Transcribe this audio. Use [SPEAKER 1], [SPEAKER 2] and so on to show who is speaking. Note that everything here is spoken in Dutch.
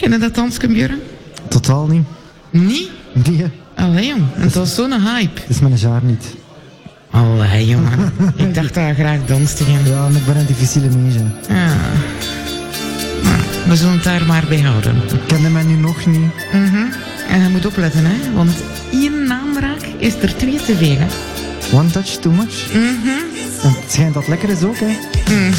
[SPEAKER 1] Ken je dat dansje, Björn?
[SPEAKER 2] Totaal niet.
[SPEAKER 1] Niet?
[SPEAKER 2] Nee.
[SPEAKER 1] Allee, jong. Het was zo'n hype.
[SPEAKER 2] Het is mijn jaar niet.
[SPEAKER 1] Allee, jongen. Ik dacht dat je graag danste.
[SPEAKER 2] Ja, maar ik ben een difficiele meisje.
[SPEAKER 1] Ja. Nou, we zullen het daar maar bij houden.
[SPEAKER 2] Ik ken mij nu nog niet.
[SPEAKER 1] En je moet opletten, hè. Want 1 aanraak is er 2 te veel, hè.
[SPEAKER 2] One touch too much. En het schijnt dat lekker is ook, hè.